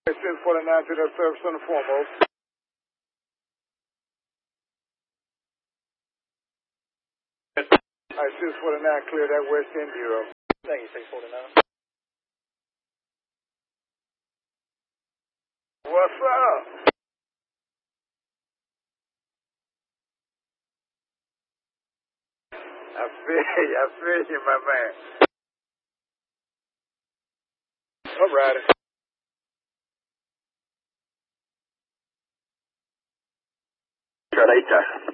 Since 49 to the service on the foremost. Alright, since 49, clear that west end bureau. Thank you, 649. What's up? I feel you, my man. Alrighty. Later.